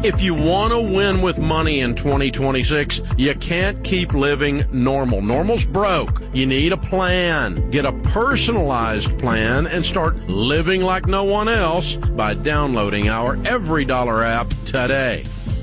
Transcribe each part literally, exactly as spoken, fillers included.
If you want to win with money in twenty twenty-six, you can't keep living normal. Normal's broke. You need a plan. Get a personalized plan and start living like no one else by downloading our Every Dollar app today.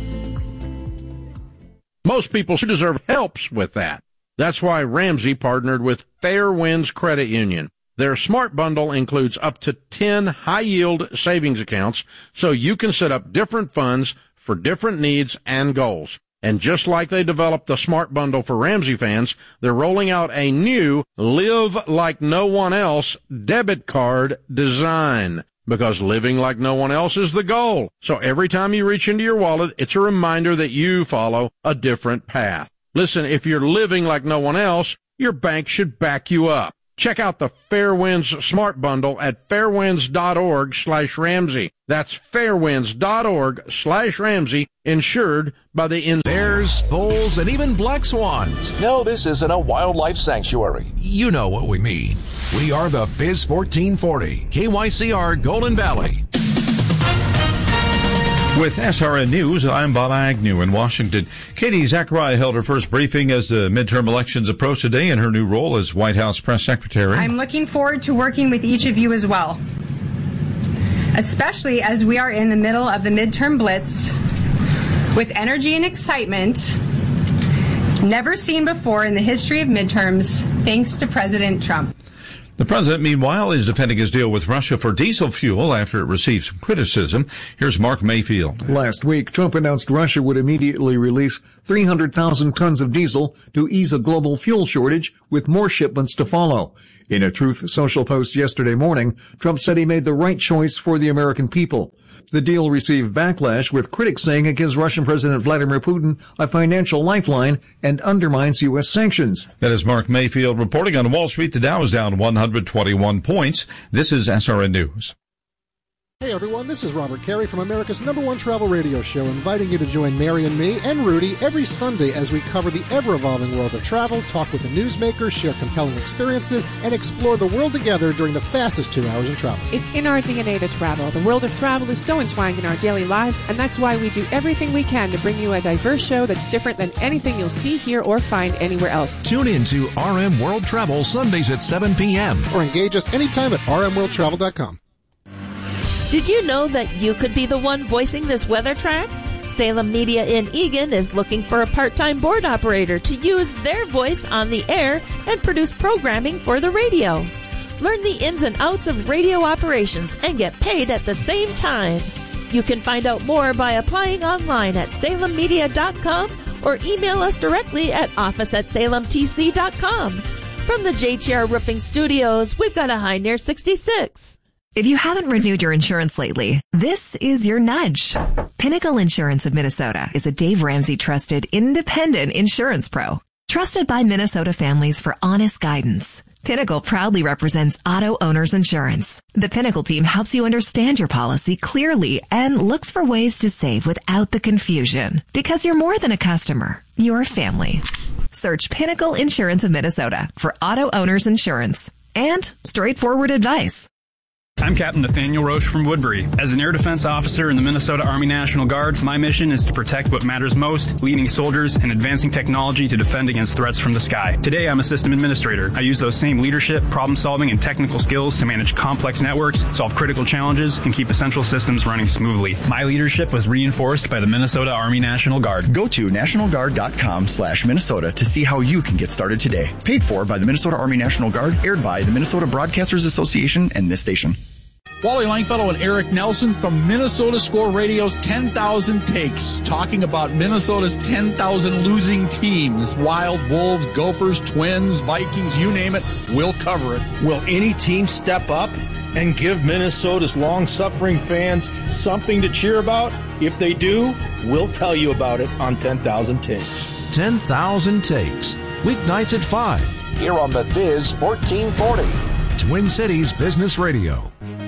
Most people deserve help with that. That's why Ramsey partnered with Fair Winds Credit Union. Their Smart Bundle includes up to ten high-yield savings accounts so you can set up different funds for different needs and goals. And just like they developed the Smart Bundle for Ramsey fans, they're rolling out a new Live Like No One Else debit card design. Because living like no one else is the goal. So every time you reach into your wallet, it's a reminder that you follow a different path. Listen, if you're living like no one else, your bank should back you up. Check out the Fairwinds Smart Bundle at fairwinds.org slash Ramsey. That's fairwinds.org slash Ramsey, insured by the... In- Bears, bulls, and even black swans. No, this isn't a wildlife sanctuary. You know what we mean. We are the Biz fourteen forty, K Y C R Golden Valley. With S R N News, I'm Bob Agnew in Washington. Katie Zachariah held her first briefing as the midterm elections approach today in her new role as White House press secretary. I'm looking forward to working with each of you as well, especially as we are in the middle of the midterm blitz with energy and excitement never seen before in the history of midterms, thanks to President Trump. The president, meanwhile, is defending his deal with Russia for diesel fuel after it received some criticism. Here's Mark Mayfield. Last week, Trump announced Russia would immediately release three hundred thousand tons of diesel to ease a global fuel shortage, with more shipments to follow. In a Truth Social post yesterday morning, Trump said he made the right choice for the American people. The deal received backlash, with critics saying it gives Russian President Vladimir Putin a financial lifeline and undermines U S sanctions. That is Mark Mayfield reporting. On Wall Street. The Dow is down one hundred twenty-one points. This is S R N News. Hey everyone, this is Robert Carey from America's number one travel radio show, inviting you to join Mary and me and Rudy every Sunday as we cover the ever-evolving world of travel, talk with the newsmakers, share compelling experiences, and explore the world together during the fastest two hours in travel. It's in our D N A to travel. The world of travel is so entwined in our daily lives, and that's why we do everything we can to bring you a diverse show that's different than anything you'll see here or find anywhere else. Tune in to R M World Travel Sundays at seven p.m. Or engage us anytime at r m world travel dot com. Did you know that you could be the one voicing this weather track? Salem Media in Eagan is looking for a part-time board operator to use their voice on the air and produce programming for the radio. Learn the ins and outs of radio operations and get paid at the same time. You can find out more by applying online at salem media dot com or email us directly at office at salem t c dot com. From the J T R Roofing Studios, we've got a high near sixty-six. If you haven't renewed your insurance lately, this is your nudge. Pinnacle Insurance of Minnesota is a Dave Ramsey trusted independent insurance pro. Trusted by Minnesota families for honest guidance. Pinnacle proudly represents auto owners insurance. The Pinnacle team helps you understand your policy clearly and looks for ways to save without the confusion. Because you're more than a customer, you're a family. Search Pinnacle Insurance of Minnesota for auto owners insurance and straightforward advice. I'm Captain Nathaniel Roche from Woodbury. As an air defense officer in the Minnesota Army National Guard, my mission is to protect what matters most, leading soldiers and advancing technology to defend against threats from the sky. Today, I'm a system administrator. I use those same leadership, problem-solving, and technical skills to manage complex networks, solve critical challenges, and keep essential systems running smoothly. My leadership was reinforced by the Minnesota Army National Guard. Go to national guard dot com slash Minnesota to see how you can get started today. Paid for by the Minnesota Army National Guard, aired by the Minnesota Broadcasters Association and this station. Wally Langfellow and Eric Nelson from Minnesota Score Radio's ten thousand Takes, talking about Minnesota's ten thousand losing teams. Wild, Wolves, Gophers, Twins, Vikings, you name it, we'll cover it. Will any team step up and give Minnesota's long-suffering fans something to cheer about? If they do, we'll tell you about it on ten thousand Takes. ten thousand Takes, weeknights at five. Here on the Biz fourteen forty. Twin Cities Business Radio.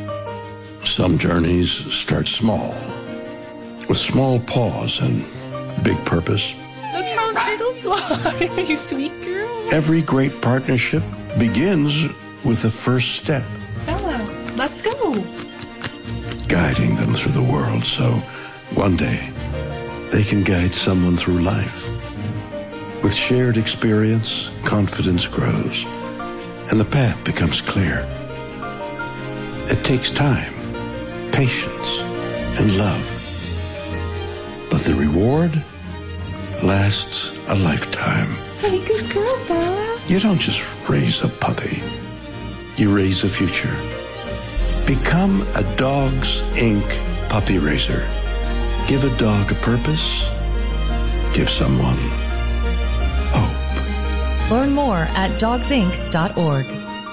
Some journeys start small, with small pause and big purpose. Look how turtles fly, you sweet girl. Every great partnership begins with the first step. Bella, let's go. Guiding them through the world so one day they can guide someone through life. With shared experience, confidence grows, and the path becomes clear. It takes time, patience, and love. But the reward lasts a lifetime. Hey, good girl, Bella. You don't just raise a puppy. You raise a future. Become a Dogs Incorporated puppy raiser. Give a dog a purpose. Give someone hope. Learn more at dogs inc dot org.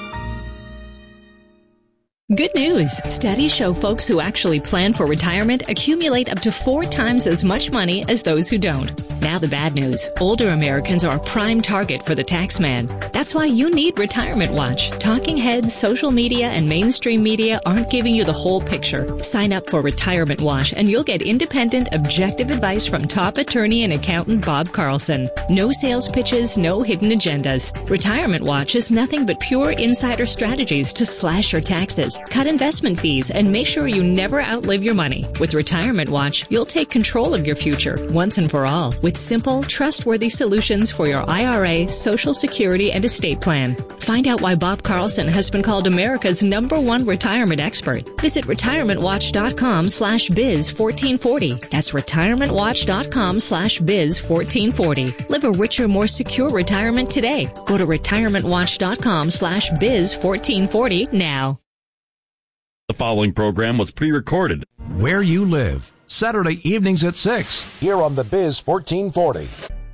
Good news. Studies show folks who actually plan for retirement accumulate up to four times as much money as those who don't. Now the bad news. Older Americans are a prime target for the tax man. That's why you need Retirement Watch. Talking heads, social media, and mainstream media aren't giving you the whole picture. Sign up for Retirement Watch and you'll get independent, objective advice from top attorney and accountant Bob Carlson. No sales pitches, no hidden agendas. Retirement Watch is nothing but pure insider strategies to slash your taxes, cut investment fees, and make sure you never outlive your money. With Retirement Watch, you'll take control of your future once and for all with simple, trustworthy solutions for your I R A, Social Security, and estate plan. Find out why Bob Carlson has been called America's number one retirement expert. Visit retirementwatch.com slash biz 1440. That's retirementwatch.com slash biz 1440. Live a richer, more secure retirement today. Go to retirementwatch.com slash biz 1440 now. The following program was pre-recorded. Where you live, Saturday evenings at six. Here on the Biz fourteen forty.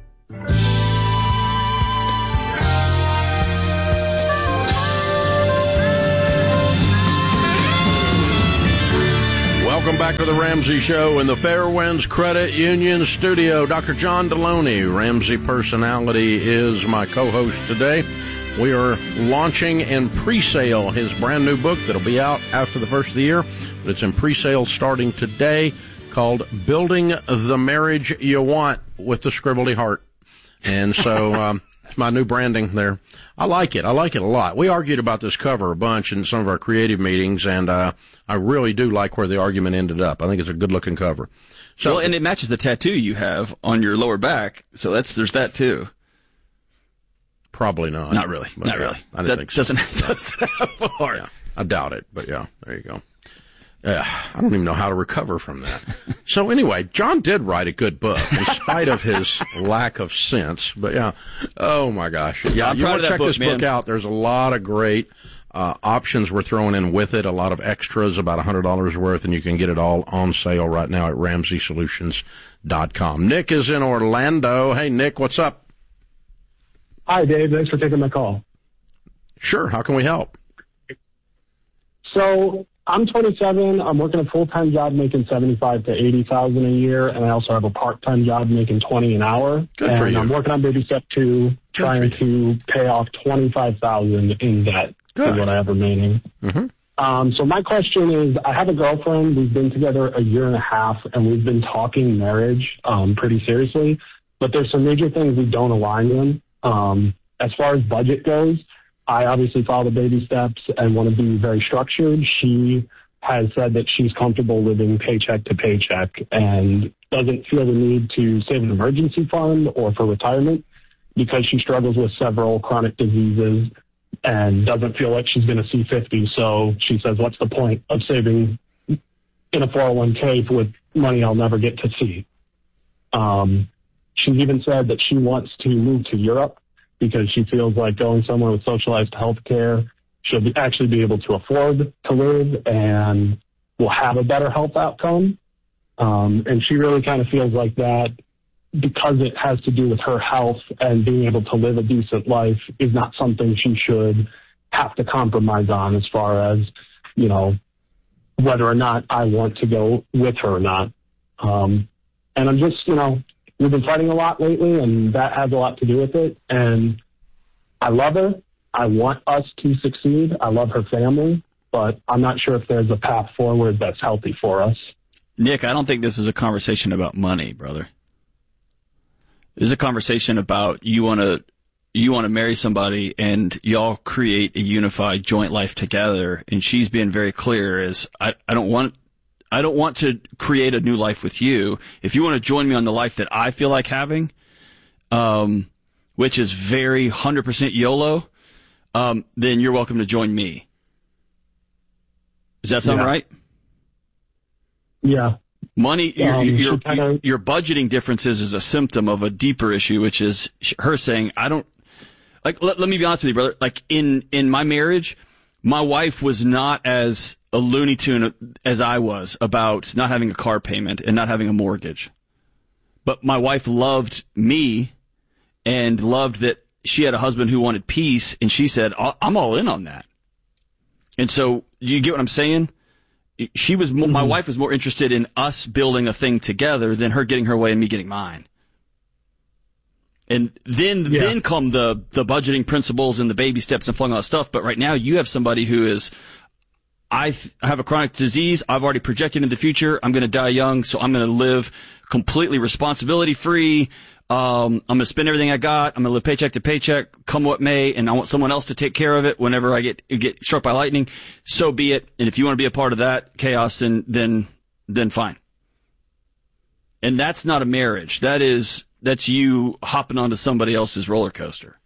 Welcome back to the Ramsey Show in the Fairwinds Credit Union studio. Doctor John Deloney, Ramsey personality, is my co-host today. We are launching in pre-sale his brand new book that'll be out after the first of the year, but it's in pre-sale starting today, called Building the Marriage You Want with the Scribbly Heart. And so um, it's my new branding there. I like it. I like it a lot. We argued about this cover a bunch in some of our creative meetings, and uh, I really do like where the argument ended up. I think it's a good-looking cover. So, well, and it matches the tattoo you have on your lower back, so that's there's that too. Probably not. Not really. But, not yeah, really. I didn't that think so. Doesn't, doesn't have a heart. Yeah, I doubt it, but yeah, there you go. Uh, I don't even know how to recover from that. So anyway, John did write a good book in spite of his lack of sense. But yeah, oh my gosh. Yeah, I'm you proud want of to that check book, this man. book out. There's a lot of great uh, options we're throwing in with it, a lot of extras, about one hundred dollars worth, and you can get it all on sale right now at ramsey solutions dot com. Nick is in Orlando. Hey, Nick, what's up? Hi, Dave. Thanks for taking my call. Sure. How can we help? So I'm twenty-seven. I'm working a full-time job making seventy-five to eighty thousand a year, and I also have a part-time job making twenty an hour. Good and for you. I'm working on baby step two, Good trying to pay off twenty-five thousand in debt Good. for what I have remaining. Mm-hmm. Um, so my question is, I have a girlfriend. We've been together a year and a half, and we've been talking marriage um, pretty seriously. But there's some major things we don't align in. Um, as far as budget goes, I obviously follow the baby steps and want to be very structured. She has said that she's comfortable living paycheck to paycheck and doesn't feel the need to save an emergency fund or for retirement because she struggles with several chronic diseases and doesn't feel like she's going to see fifty. So she says, what's the point of saving in a four oh one k with money I'll never get to see? Um, she's even said that she wants to move to Europe because she feels like going somewhere with socialized health care, she'll be, actually be able to afford to live and will have a better health outcome. Um, and she really kind of feels like that because it has to do with her health and being able to live a decent life is not something she should have to compromise on as far as, you know, whether or not I want to go with her or not. Um, and I'm just, you know, we've been fighting a lot lately, and that has a lot to do with it. And I love her. I want us to succeed. I love her family, but I'm not sure if there's a path forward that's healthy for us. Nick, I don't think this is a conversation about money, brother. This is a conversation about you want to you want to marry somebody and y'all create a unified joint life together. And she's being very clear as I, I don't want I don't want to create a new life with you. If you want to join me on the life that I feel like having, um, which is very one hundred percent YOLO, um, then you're welcome to join me. Does that sound Yeah. right? Yeah. Money, your, Um, your, she kinda- your, your budgeting differences is a symptom of a deeper issue, which is her saying, I don't, like, let, let me be honest with you, brother. Like, in, in my marriage, my wife was not as a Looney Tune as I was about not having a car payment and not having a mortgage. But my wife loved me and loved that she had a husband who wanted peace, and she said, I'm all in on that. And so, you get what I'm saying? She was, mm-hmm. my wife was more interested in us building a thing together than her getting her way and me getting mine. And then, yeah. then come the, the budgeting principles and the baby steps and flung all that stuff. But right now you have somebody who is, I have a chronic disease. I've already projected into the future. I'm going to die young. So I'm going to live completely responsibility free. Um, I'm going to spend everything I got. I'm going to live paycheck to paycheck, come what may, and I want someone else to take care of it whenever I get get struck by lightning. So be it. And if you want to be a part of that chaos, then then then fine. And that's not a marriage. That is that's you hopping onto somebody else's roller coaster.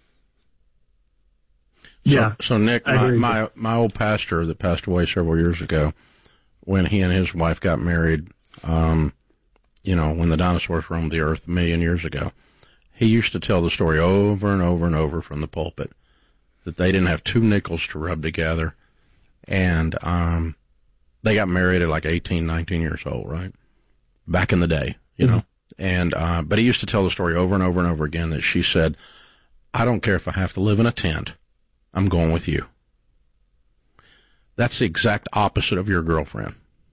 Yeah. So, so Nick, my, my my old pastor that passed away several years ago, when he and his wife got married, um, you know, when the dinosaurs roamed the earth a million years ago, he used to tell the story over and over and over from the pulpit that they didn't have two nickels to rub together, and um, they got married at like eighteen, nineteen years old, right? Back in the day, you mm-hmm. know. And uh, but he used to tell the story over and over and over again that she said, "I don't care if I have to live in a tent, I'm going with you." That's the exact opposite of your girlfriend.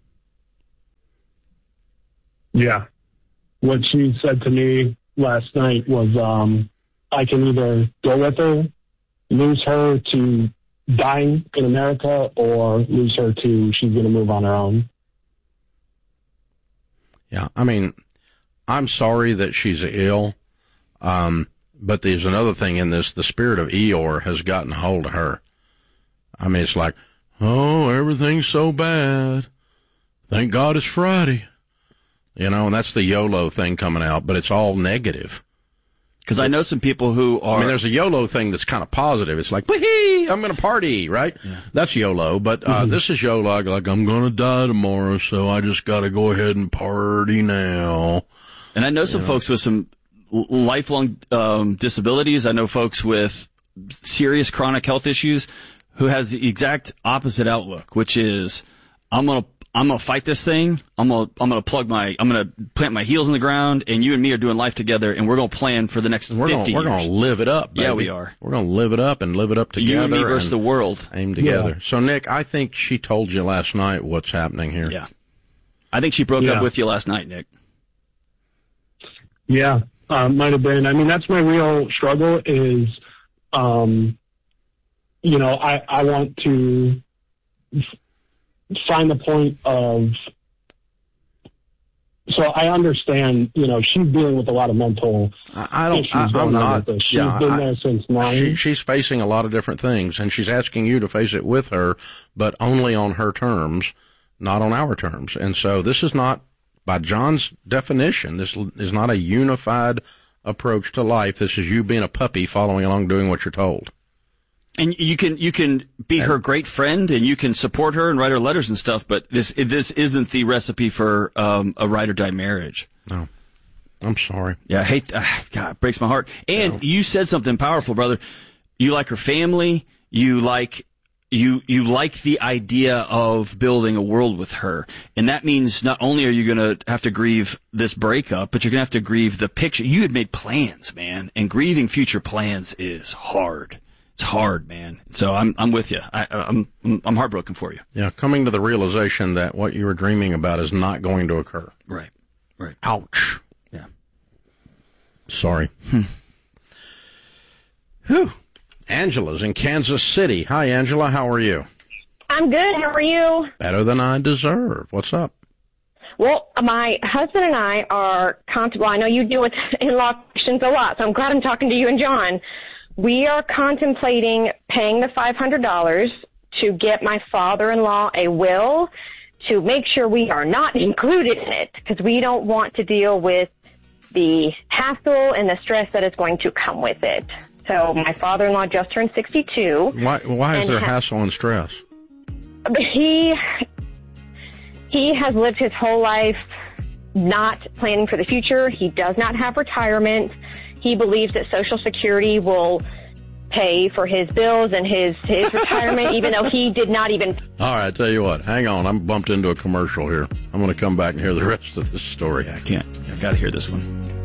Yeah. What she said to me last night was, um, I can either go with her, lose her to dying in America, or lose her to she's going to move on her own. Yeah, I mean, I'm sorry that she's ill, um, but there's another thing in this. The spirit of Eeyore has gotten a hold of her. I mean, it's like, oh, everything's so bad. Thank God it's Friday. You know, and that's the YOLO thing coming out, but it's all negative. Because I know some people who are... I mean, there's a YOLO thing that's kind of positive. It's like, wee I'm going to party, right? Yeah. That's YOLO, but uh, mm-hmm. this is YOLO, like, I'm going to die tomorrow, so I just got to go ahead and party now. And I know some you folks know. with some lifelong um, disabilities. I know folks with serious chronic health issues who has the exact opposite outlook, which is, I'm going to I'm gonna fight this thing. I'm gonna I'm gonna plug my I'm gonna plant my heels in the ground, and you and me are doing life together, and we're gonna plan for the next we're fifty gonna, We're years. gonna live it up, baby. Yeah, we are. We're gonna live it up and live it up together. You and me versus the world. Aim together. Yeah. So, Nick, I think she told you last night what's happening here. Yeah, I think she broke yeah. up with you last night, Nick. Yeah, uh, might have been. I mean, that's my real struggle. Is, um, you know, I I want to find the point of. So I understand, you know, she's dealing with a lot of mental I don't, issues I, going I'm on not, with this. She's yeah, been I, there since nine. She, she's facing a lot of different things, and she's asking you to face it with her, but only on her terms, not on our terms. And so this is not, by John's definition, this is not a unified approach to life. This is you being a puppy following along doing what you're told. And you can you can be her great friend, and you can support her and write her letters and stuff. But this this isn't the recipe for um, a ride or die marriage. No, I'm sorry. Yeah, I hate. Uh, God, it breaks my heart. And no. You said something powerful, brother. You like her family. You like you you like the idea of building a world with her, and that means not only are you going to have to grieve this breakup, but you're going to have to grieve the picture. You had made plans, man, and grieving future plans is hard. It's hard, man. So I'm I'm with you. I, I'm I'm heartbroken for you. Yeah, coming to the realization that what you were dreaming about is not going to occur. Right, right. Ouch. Yeah. Sorry. Hmm. Whew. Angela's in Kansas City. Hi, Angela. How are you? I'm good. How are you? Better than I deserve. What's up? Well, my husband and I are contemplating. I know you deal with in-law questions a lot, so I'm glad I'm talking to you and John. We are contemplating paying the five hundred dollars to get my father-in-law a will to make sure we are not included in it because we don't want to deal with the hassle and the stress that is going to come with it. So my father-in-law just turned sixty-two. Why, why is there ha- hassle and stress? He, he has lived his whole life not planning for the future. He does not have retirement. He believes that Social Security will pay for his bills and his, his retirement, even though he did not even... All right, I tell you what. Hang on. I'm bumped into a commercial here. I'm going to come back and hear the rest of this story. I can't. I've got to hear this one.